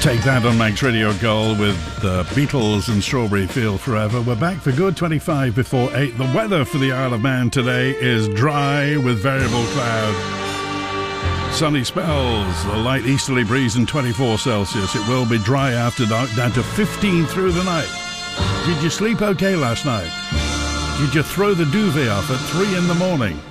Take that on Manx Radio Gold with the Beatles and Strawberry Field Forever. We're back for good 25 before 8. The weather for the Isle of Man today is dry with variable cloud. Sunny spells, a light easterly breeze and 24 Celsius. It will be dry after dark, down to 15 through the night. Did you sleep okay last night? Did you throw the duvet off at 3 in the morning?